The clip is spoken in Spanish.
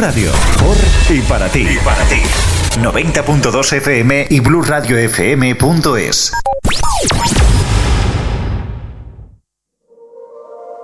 Radio, por y para ti. 90.2 FM y blueradiofm.es.